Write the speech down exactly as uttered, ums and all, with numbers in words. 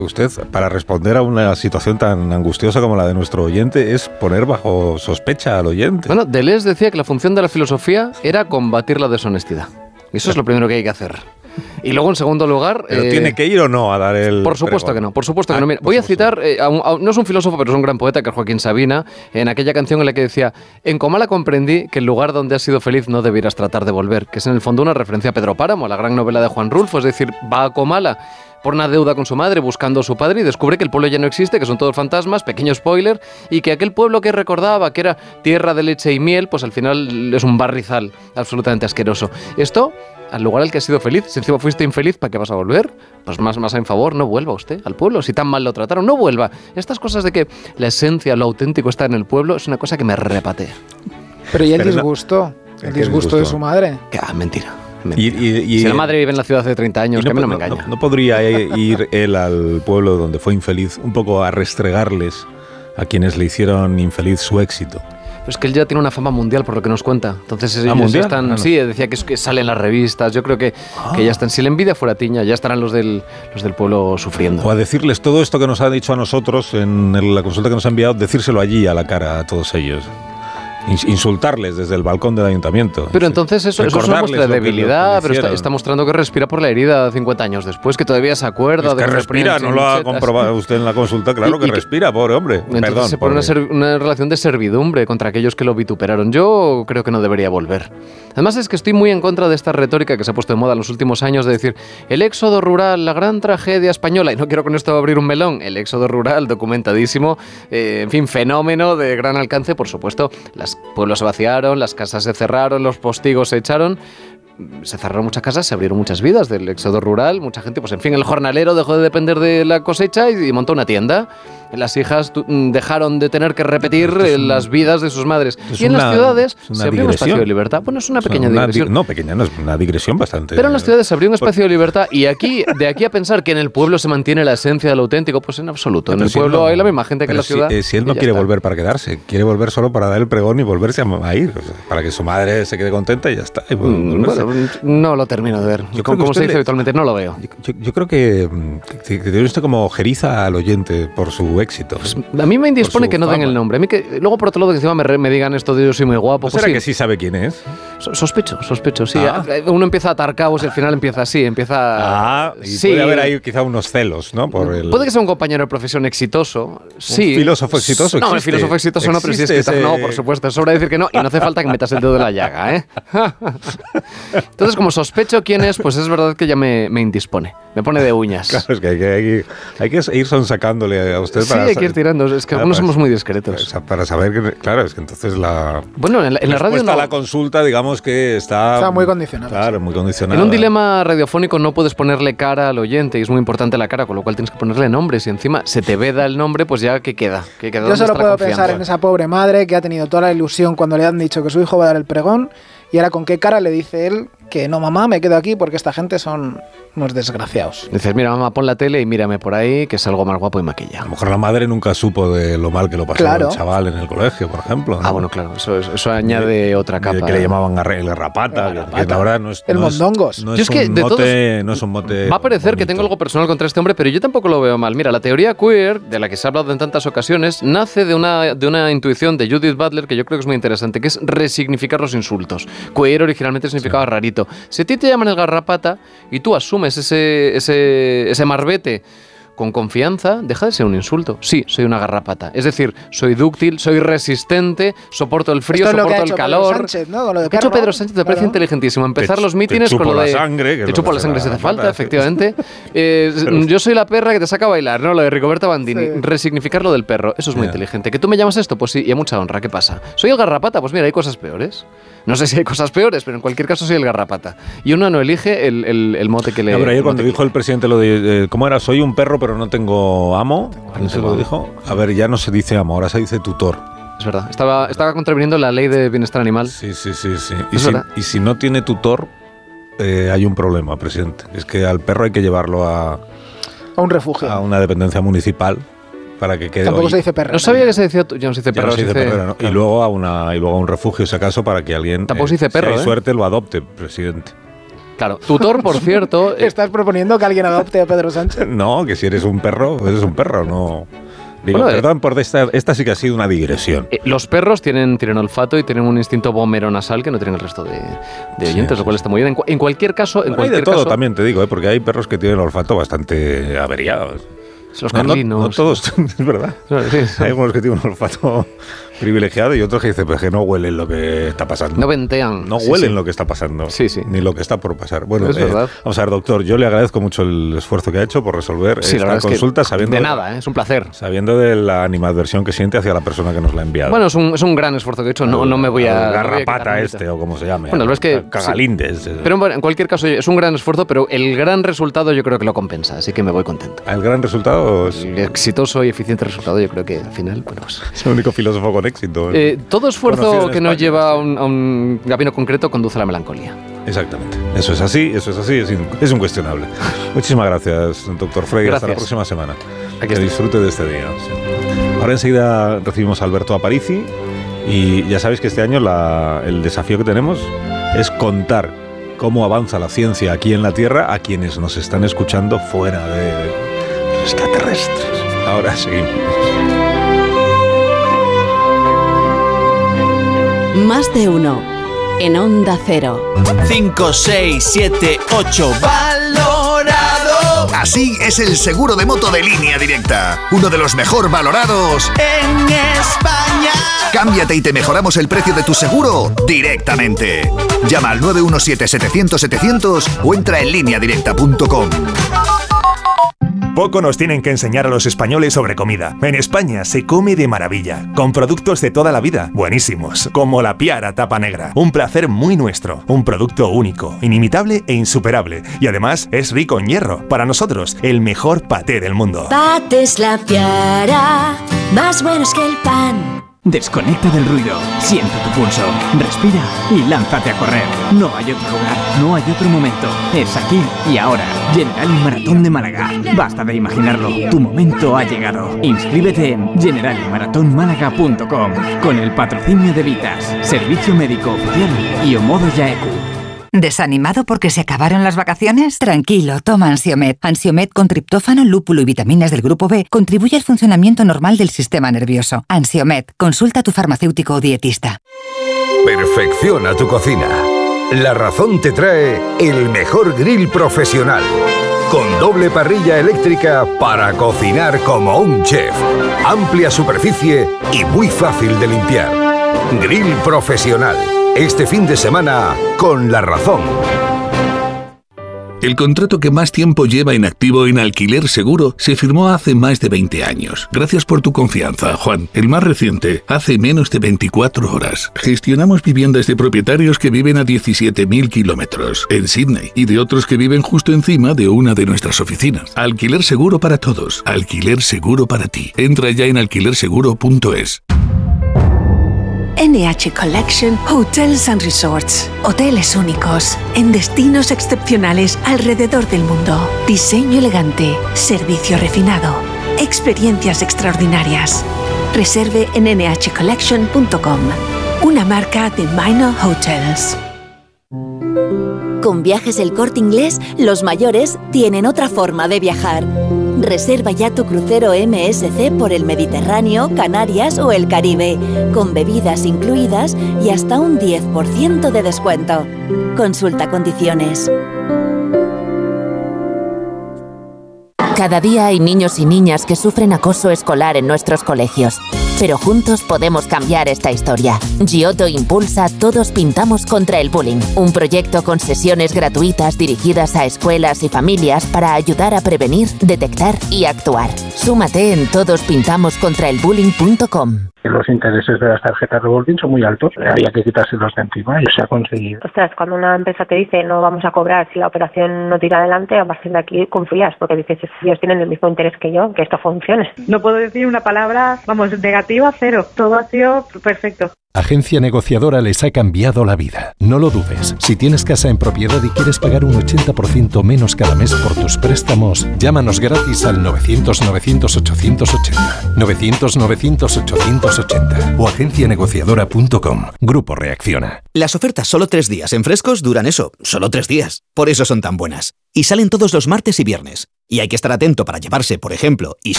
Usted, para responder a una situación tan angustiosa como la de nuestro oyente, es poner bajo sospecha al oyente. Bueno, Deleuze decía que la función de la filosofía era combatir la deshonestidad. Y eso es lo primero que hay que hacer. Y luego, en segundo lugar... ¿Pero eh, tiene que ir o no a dar el Por supuesto pregón? que no, por supuesto que Ah, no. Mira, voy a citar, eh, a un, a, no es un filósofo, pero es un gran poeta, que es Joaquín Sabina, en aquella canción en la que decía: en Comala comprendí que el lugar donde has sido feliz no debieras tratar de volver, que es en el fondo una referencia a Pedro Páramo, a la gran novela de Juan Rulfo, es decir, va a Comala por una deuda con su madre, buscando a su padre, y descubre que el pueblo ya no existe, que son todos fantasmas, pequeño spoiler, y que aquel pueblo que recordaba, que era tierra de leche y miel, pues al final es un barrizal absolutamente asqueroso. Esto, al lugar al que has sido feliz, si encima fuiste infeliz, ¿para qué vas a volver? Pues más, más en favor, no vuelva usted al pueblo, si tan mal lo trataron, no vuelva. Estas cosas de que la esencia, lo auténtico está en el pueblo, es una cosa que me repatea. Pero ¿y el Pero no- disgusto? ¿El El qué disgusto de disgusto? su madre. Que, ah, mentira. Y, mentira. y- y- si la madre vive en la ciudad hace treinta años, y que a mí no me no, engaña. no- no podría ir él al pueblo donde fue infeliz un poco a restregarles a quienes le hicieron infeliz su éxito. Pues que él ya tiene una fama mundial por lo que nos cuenta. Entonces ellos mundial? están, Ah, no. sí, decía que, es, que salen las revistas. Yo creo que, Ah. que ya están. Si la envidia fuera tiña, ya estarán los del, los del pueblo sufriendo. O a decirles todo esto que nos ha dicho a nosotros en el- la consulta que nos ha enviado, decírselo allí a la cara a todos ellos. Ins- Insultarles desde el balcón del ayuntamiento. Pero entonces eso, eso es una Recordarles muestra de lo que- lo que debilidad, le pero está, hicieron. está mostrando que respira por la herida cincuenta años después, que todavía se acuerda Es de que los respira, no lo ha chinchetas. comprobado usted en la consulta, claro Y- que y que- respira, pobre hombre. Entonces Perdón. se pone una, pobre. ser- una relación de servidumbre contra aquellos que lo vituperaron. Yo creo que no debería volver. Además es que estoy muy en contra de esta retórica que se ha puesto de moda en los últimos años de decir el éxodo rural, la gran tragedia española, y no quiero con esto abrir un melón, el éxodo rural documentadísimo, eh, en fin, fenómeno de gran alcance, por supuesto. Los pueblos se vaciaron, las casas se cerraron, los postigos se echaron. Se cerraron muchas casas, se abrieron muchas vidas del éxodo rural, mucha gente, pues en fin, el jornalero dejó de depender de la cosecha y, y montó una tienda. Las hijas tu, dejaron de tener que repetir es un, las vidas de sus madres. es Y en una- las ciudades es una se abrió un espacio digresión. de libertad. Bueno, es una O sea, pequeña una digresión. di- No, pequeña, no, es una digresión bastante. Pero en las ciudades se abrió un espacio de libertad y aquí, de aquí a pensar que en el pueblo se mantiene la esencia de lo auténtico, pues en absoluto. En Pero el si él pueblo no- hay la misma gente que en pero la si- ciudad. eh, Si, él y no ya quiere está. volver para quedarse, quiere volver solo para dar el pregón y volverse a, a ir, o sea, para que su madre se quede contenta y ya está. Y pues, Mm, volverse. Bueno, no lo termino de ver. Yo creo Como, que como usted se dice le- habitualmente, no lo veo. Yo, yo creo que, mm, que, que tiene usted como ojeriza al oyente por su éxito. A mí me indispone su que no den fama. el nombre. A mí que luego por otro lado que encima me, re- me digan esto de yo soy muy guapo. ¿No Pues será sí. que sí sabe quién es? So- Sospecho, sospecho, sí. Ah. Uno empieza a atar cabos y al final empieza así, empieza... Ah, y sí. puede haber ahí quizá unos celos, ¿no? Por el... Puede que sea un compañero de profesión exitoso, sí. filósofo exitoso No, el existe. filósofo exitoso no, pero sí Existe escritor. ese- No, por supuesto, es sobra decir que no, y no hace falta que metas el dedo en la llaga, ¿eh? Entonces, como sospecho quién es, pues es verdad que ya me, me indispone, me pone de uñas. Claro, es que hay que, hay que, hay que ir sonsacándole a usted Sí, para... hay que ir tirando, es que Ah, algunos para- somos muy discretos. Para, para saber que, claro, es que entonces la... Bueno, en la, en la radio respuesta no. a la consulta, digamos que está... Está muy condicionada, Claro, muy condicionada. En un dilema radiofónico no puedes ponerle cara al oyente y es muy importante la cara, con lo cual tienes que ponerle nombres y encima se te veda el nombre, pues ya ¿qué queda? ¿Qué queda? Yo ¿Dónde solo está la puedo confianza? pensar en esa pobre madre que ha tenido toda la ilusión cuando le han dicho que su hijo va a dar el pregón y ahora con qué cara le dice él que no, mamá, me quedo aquí porque esta gente son unos desgraciados. Dices, mira, mamá, pon la tele y mírame por ahí, que es algo más guapo y maquilla. A lo mejor la madre nunca supo de lo mal que lo pasó Claro. el chaval en el colegio, por ejemplo. ¿no? Ah, bueno, claro, eso, eso añade otra Y capa. de que le llamaban garra- el garrapata, El que- garrapata. que la verdad no es... El no es- mondongos. No Yo es, es que un de mote, no es un mote Va a parecer que bonito. tengo algo personal contra este hombre, pero yo tampoco lo veo mal. Mira, la teoría queer, de la que se ha hablado en tantas ocasiones, nace de una, de una intuición de Judith Butler que yo creo que es muy interesante, que es resignificar los insultos. Queer originalmente significaba rarito. Si a ti te llaman el garrapata y tú asumes ese, ese, ese marbete con confianza, deja de ser un insulto. Sí, soy una garrapata. Es decir, soy dúctil, soy resistente, soporto el frío, Esto es lo que ha soporto el hecho calor. Pedro Sánchez, ¿no? Con lo de Lo que ha hecho perro. Pedro Sánchez me parece Claro. inteligentísimo. Empezar Te- los te mítines chupo con lo la de... sangre, que es te lo chupo que la hace sangre la si hace garrapata, falta, efectivamente. Eh, Pero- yo soy la perra que te saca a bailar, ¿no? Lo de Rigoberta Bandini. Sí. Resignificar lo del perro. Eso es muy Ya. inteligente. ¿Que tú me llamas esto? Pues sí, y a mucha honra. ¿Qué pasa? ¿Soy el garrapata? Pues mira, hay cosas peores. No sé si hay cosas peores, pero en cualquier caso soy el garrapata. Y uno no elige el, el, el mote que le... No, pero ayer el cuando mote dijo el presidente lo de, eh, ¿cómo era? Soy un perro pero no tengo amo. ¿Quién se lo dijo? A ver, ya no se dice amo, ahora se dice tutor. que- Es verdad. Estaba, estaba contraviniendo la ley de bienestar animal. Sí, sí, sí, sí. Y, Es si, verdad. y si no tiene tutor, eh, hay un problema, presidente. Es que al perro hay que llevarlo a, A un refugio. a una dependencia municipal para que quede... Tampoco oye, se dice perro. No sabía que se decía... Ya no se dice ya perro, no se dice se dice- perrera, ¿no? claro. Y luego a una y luego a un refugio, si acaso, para que alguien... Tampoco se dice si perro, hay ¿eh? suerte, lo adopte, presidente. Claro, tutor, por cierto... ¿Estás proponiendo que alguien adopte a Pedro Sánchez? No, que si eres un perro, eres un perro, no... Digo, Bueno, perdón por esta, esta sí que ha sido una digresión. Eh, los perros tienen, tienen olfato y tienen un instinto vomeronasal que no tienen el resto de, de oyentes, Sí. lo cual está muy bien. En, cu- en cualquier caso, en Bueno, hay cualquier de todo caso, también, te digo, ¿eh? Porque hay perros que tienen el olfato bastante averiado. los No, no, carlinos... no todos, es verdad. Sí, sí. Hay algunos que tienen un olfato privilegiado y otros que dicen pues, que no huelen lo que está pasando. No ventean. No Sí, huelen sí. lo que está pasando, Sí, sí. ni lo que está por pasar. Bueno, Es eh, verdad. vamos a ver, doctor, yo le agradezco mucho el esfuerzo que ha hecho por resolver Sí, la esta verdad es que consulta, sabiendo de nada, ¿eh? Es un placer. sabiendo de la animadversión que siente hacia la persona que nos la ha enviado. Bueno, es un, es un gran esfuerzo que he hecho, no, no me voy a... Al no voy a garrapata quitar mérito. este, o como se llame. Bueno, lo es que... Cagalindes. sí. Pero bueno, en cualquier caso, es un gran esfuerzo, pero el gran resultado yo creo que lo compensa, así que me voy contento. El gran resultado es, El exitoso y eficiente resultado, yo creo que al final, bueno, pues... es el único filósofo con éxito. Eh, todo Conocido esfuerzo en que no España, lleva a sí. un, a un camino concreto conduce a la melancolía. Exactamente. Eso es así, eso es así, es, in- es incuestionable. Muchísimas gracias, doctor Frey. Hasta la Gracias. próxima semana. Aquí Que estoy. disfrute de este día. Sí. Ahora enseguida recibimos a Alberto Aparici y ya sabéis que este año la- el desafío que tenemos es contar cómo avanza la ciencia aquí en la Tierra a quienes nos están escuchando fuera de los extraterrestres. Ahora seguimos. Más de uno en Onda Cero. cinco, seis, siete, ocho. ¡Valorado! Así es el seguro de moto de Línea Directa. Uno de los mejor valorados En España. Cámbiate y te mejoramos el precio de tu seguro directamente. Llama al nueve uno siete, setecientos, setecientos o entra en línea directa punto com. Poco nos tienen que enseñar a los españoles sobre comida. En España se come de maravilla, con productos de toda la vida, buenísimos, como la Piara Tapa Negra. Un placer muy nuestro, un producto único, inimitable e insuperable. Y además es rico en hierro. Para nosotros, el mejor paté del mundo. Pates La Piara, más buenos que el pan. Desconecta del ruido, siente tu pulso, respira y lánzate a correr. No hay otro lugar, no hay otro momento. Es aquí y ahora. General Maratón de Málaga. Basta de imaginarlo, tu momento ha llegado. Inscríbete en general maratón málaga punto com con el patrocinio de Vitas, Servicio Médico Oficial y Omodo Yaeku. ¿Desanimado porque se acabaron las vacaciones? Tranquilo, toma Ansiomed. Ansiomed con triptófano, lúpulo y vitaminas del grupo B contribuye al funcionamiento normal del sistema nervioso. Ansiomed, consulta a tu farmacéutico o dietista. Perfecciona tu cocina. La Razón te trae el mejor grill profesional. Con doble parrilla eléctrica para cocinar como un chef. Amplia superficie y muy fácil de limpiar. Grill profesional. Este fin de semana con La Razón. El contrato que más tiempo lleva en activo en Alquiler Seguro se firmó hace más de veinte años. Gracias por tu confianza, Juan. El más reciente, hace menos de veinticuatro horas. Gestionamos viviendas de propietarios que viven a diecisiete mil kilómetros en Sydney y de otros que viven justo encima de una de nuestras oficinas. Alquiler Seguro para todos. Alquiler Seguro para ti. Entra ya en alquiler seguro punto es. N H Collection Hotels and Resorts. Hoteles únicos, en destinos excepcionales alrededor del mundo. Diseño elegante, servicio refinado, experiencias extraordinarias. Reserve en ene hache collection punto com, una marca de Minor Hotels. Con Viajes El Corte Inglés, los mayores tienen otra forma de viajar. Reserva ya tu crucero eme ese ce por el Mediterráneo, Canarias o el Caribe, con bebidas incluidas y hasta un diez por ciento de descuento. Consulta condiciones. Cada día hay niños y niñas que sufren acoso escolar en nuestros colegios. Pero juntos podemos cambiar esta historia. Giotto impulsa Todos Pintamos contra el Bullying, un proyecto con sesiones gratuitas dirigidas a escuelas y familias para ayudar a prevenir, detectar y actuar. Súmate en todos pintamos contra el bullying punto com. Los intereses de las tarjetas revolving son muy altos, había que quitárselos de encima y se ha conseguido. Ostras, cuando una empresa te dice no vamos a cobrar si la operación no tira adelante, a partir de aquí confías, porque dices, ellos tienen el mismo interés que yo, que esto funcione. No puedo decir una palabra, vamos, negativa, cero. Todo ha sido perfecto. Agencia Negociadora les ha cambiado la vida. No lo dudes. Si tienes casa en propiedad y quieres pagar un ochenta por ciento menos cada mes por tus préstamos, llámanos gratis al novecientos novecientos ochocientos ochenta. novecientos novecientos ochocientos ochenta o agencia negociadora punto com. Grupo Reacciona. Las ofertas solo tres días en Frescos duran eso, solo tres días. Por eso son tan buenas. Y salen todos los martes y viernes. Y hay que estar atento para llevarse, por ejemplo, y